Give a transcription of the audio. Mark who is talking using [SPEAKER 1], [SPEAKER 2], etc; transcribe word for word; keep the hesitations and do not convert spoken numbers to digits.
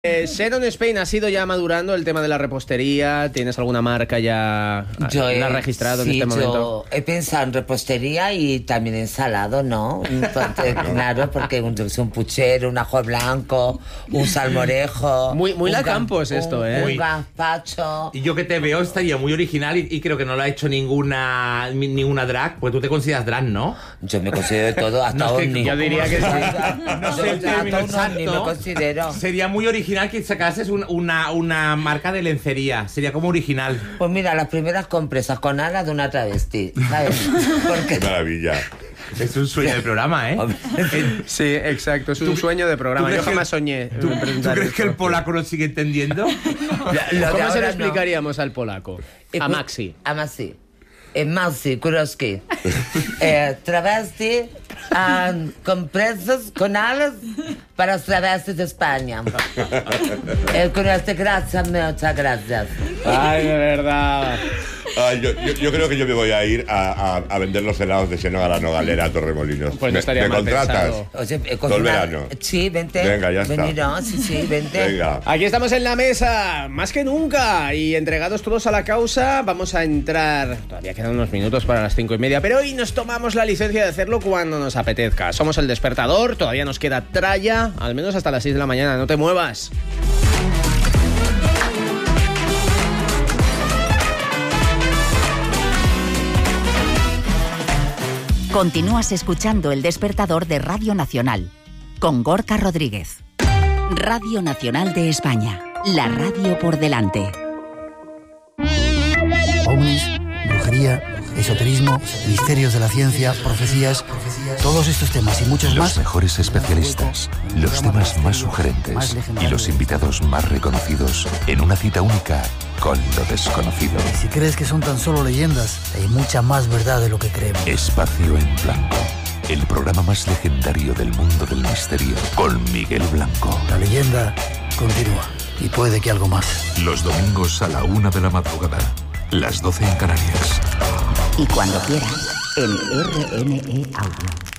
[SPEAKER 1] Eh, Sharon Spain, ¿ha sido ya madurando el tema de la repostería? ¿Tienes alguna marca ya
[SPEAKER 2] yo
[SPEAKER 1] la
[SPEAKER 2] he,
[SPEAKER 1] registrado
[SPEAKER 2] sí,
[SPEAKER 1] en este momento?
[SPEAKER 2] Yo he pensado en repostería y también en salado, ¿no? Entonces, claro, porque un, un puchero, un ajo blanco, un salmorejo.
[SPEAKER 1] Muy, muy la
[SPEAKER 2] gan,
[SPEAKER 1] Campos esto,
[SPEAKER 2] un,
[SPEAKER 1] ¿eh?
[SPEAKER 2] Un gazpacho.
[SPEAKER 3] Y yo que te veo estaría muy original y, y creo que no lo ha hecho ninguna ninguna drag, pues tú te consideras drag, ¿no?
[SPEAKER 2] Yo me considero de todo, hasta
[SPEAKER 3] No, es que
[SPEAKER 2] ovni.
[SPEAKER 1] yo diría que sí.
[SPEAKER 3] No sé el término
[SPEAKER 2] Hasta un ovni me
[SPEAKER 3] exacto.
[SPEAKER 2] considero.
[SPEAKER 3] Sería muy original que sacases un- una, una marca de lencería. Sería como original.
[SPEAKER 2] Pues mira, las primeras compresas con alas de una travesti, ¿sabes? Porque...
[SPEAKER 4] Qué maravilla.
[SPEAKER 3] Es un sueño de programa, ¿eh?
[SPEAKER 1] Sí, exacto, es un sueño de programa.
[SPEAKER 3] ¿Tú
[SPEAKER 1] Yo
[SPEAKER 3] crees que-
[SPEAKER 1] jamás soñé.
[SPEAKER 3] ¿Tú,
[SPEAKER 1] en
[SPEAKER 3] tú
[SPEAKER 1] presentar
[SPEAKER 3] crees que
[SPEAKER 1] esto.
[SPEAKER 3] el polaco lo sigue entendiendo?
[SPEAKER 2] Lo de
[SPEAKER 1] ¿Cómo se
[SPEAKER 2] ahora
[SPEAKER 1] lo
[SPEAKER 2] no.
[SPEAKER 1] explicaríamos al polaco? A Maxi.
[SPEAKER 2] A Maxi. Eh, Maxi, Kurowski. Eh, travesti, um, compresas con alas para los travestis de España. Eh, con este, gracias, muchas gracias.
[SPEAKER 1] Ay, de verdad.
[SPEAKER 4] Ay, yo, yo, yo creo que yo me voy a ir a, a, a vender los helados de Xenón a la Nogalera a Torremolinos.
[SPEAKER 1] Pues no
[SPEAKER 4] ¿Me,
[SPEAKER 1] estaría
[SPEAKER 4] ¿me
[SPEAKER 1] mal
[SPEAKER 4] contratas?
[SPEAKER 1] pensado.
[SPEAKER 2] Oye, eh,
[SPEAKER 4] Todo el
[SPEAKER 2] cocinar-
[SPEAKER 4] verano.
[SPEAKER 2] Sí, vente.
[SPEAKER 4] Venga, ya está.
[SPEAKER 2] Venirás, sí, sí, vente.
[SPEAKER 4] Venga.
[SPEAKER 1] Aquí estamos en la mesa, más que nunca, y entregados todos a la causa, vamos a entrar, todavía quedan unos minutos para las cinco y media, pero hoy nos tomamos la licencia de hacerlo cuando nos apetezca. Somos el despertador, todavía nos queda tralla, al menos hasta las seis de la mañana, no te muevas.
[SPEAKER 5] Continúas escuchando El Despertador de Radio Nacional, con Gorka Rodríguez. Radio Nacional de España, la radio por delante.
[SPEAKER 6] Ovnis, brujería, esoterismo, misterios de la ciencia, profecías, todos estos temas y muchos
[SPEAKER 7] Los
[SPEAKER 6] más.
[SPEAKER 7] mejores especialistas, los temas más sugerentes y los invitados más reconocidos en una cita única con lo desconocido.
[SPEAKER 6] Si crees que son tan solo leyendas, hay mucha más verdad de lo que creemos.
[SPEAKER 7] Espacio en Blanco, el programa más legendario del mundo del misterio, con Miguel Blanco.
[SPEAKER 6] La leyenda continúa y puede que algo más.
[SPEAKER 7] Los domingos a la una de la madrugada, las doce en Canarias.
[SPEAKER 5] Y cuando quieras, en R N E Audio.